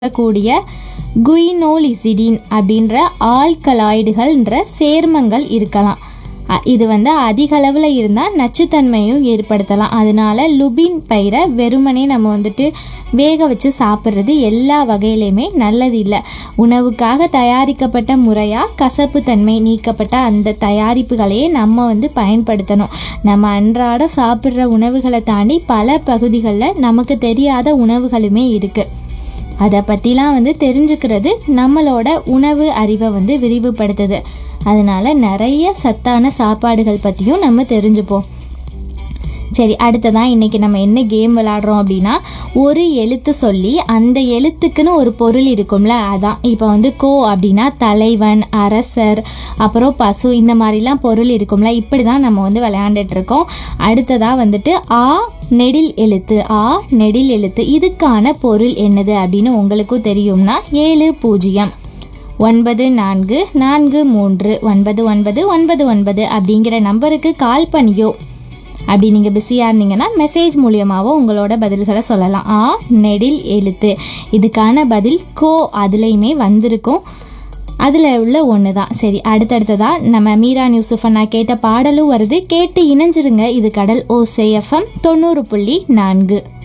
கூடிய குயினோலிசிடின் அப்படின்ற ஆல்கலாய்டுகள்ன்ற சேர்மங்கள் இருக்கலாம். இது அதிக அளவில் இருந்தால் நச்சுத்தன்மையும் ஏற்படுத்தலாம். அதனால லுபின் பயிரை வெறுமனே நம்ம வேக வச்சு சாப்பிட்றது எல்லா வகையிலையுமே நல்லது இல்லை. உணவுக்காக தயாரிக்கப்பட்ட முறையாக கசப்பு தன்மை நீக்கப்பட்ட அந்த தயாரிப்புகளையே நம்ம பயன்படுத்தணும். நம்ம அன்றாடம் சாப்பிட்ற உணவுகளை தாண்டி பல பகுதிகளில் நமக்கு தெரியாத உணவுகளுமே இருக்குது. அதை பற்றிலாம் தெரிஞ்சுக்கிறது நம்மளோட உணவு அறிவை விரிவுபடுத்துது. அதனால நிறைய சத்தான சாப்பாடுகள் பற்றியும் நம்ம தெரிஞ்சுப்போம். சரி, அடுத்ததான் இன்றைக்கி நம்ம என்ன கேம் விளாடுறோம் அப்படின்னா, ஒரு எழுத்து சொல்லி அந்த எழுத்துக்குன்னு ஒரு பொருள் இருக்கும்ல, அதான் இப்போ கோ அப்படின்னா தலைவன், அரசர், அப்புறம் பசு, இந்த மாதிரிலாம் பொருள் இருக்கும்ல. இப்படி தான் நம்ம விளையாண்டுட்ருக்கோம். அடுத்ததாக ஆ நெடில் எழுத்து, ஆ நெடில் எழுத்து, இதுக்கான பொருள் என்னது அப்படின்னு உங்களுக்கும் தெரியும்னா 7094439999 அப்படிங்கிற நம்பருக்கு கால் பண்ணியோ அப்படி நீங்கள் பிஸியாக இருந்தீங்கன்னா மெசேஜ் மூலியமாகவோ உங்களோட பதில்களை சொல்லலாம். ஆ நெடில் எழுத்து, இதுக்கான பதில் கோ அதுலேயுமே வந்திருக்கும். அதில் உள்ள ஒன்று தான். சரி, அடுத்தடுத்ததாக நம்ம மீரான் யூசுஃபண்ணா கேட்ட பாடலும் வருது. கேட்டு இணைஞ்சிருங்க. இது கடல் ஓசை FM 90.4.